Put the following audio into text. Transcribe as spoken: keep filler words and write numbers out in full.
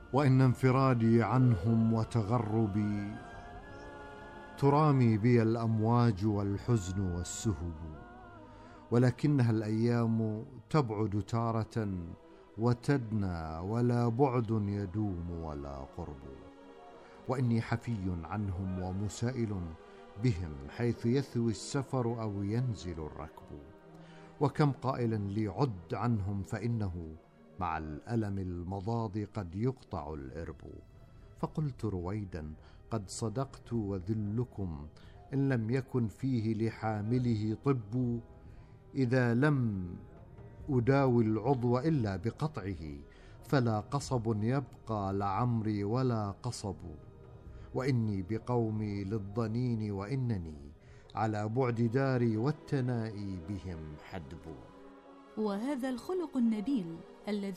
وإن انفرادي عنهم وتغربي ترامي بي الأمواج والحزن والسهب، ولكنها الأيام تبعد تارة وتدنى، ولا بعد يدوم ولا قرب. وإني حفي عنهم ومسائل بهم حيث يثوي السفر أو ينزل الركب. وكم قائل لي عد عنهم فإنه مع الألم المضاض قد يقطع الإرب. فقلت رويدا قد صدقت، وذلكم إن لم يكن فيه لحامله طب. إذا لم أداوي العضو إلا بقطعه، فلا قصب يبقى لعمري ولا قصب. وإني بقومي للضنين، وإنني على بعد داري والتنائي بهم حدب. وهذا الخلق النبيل الذي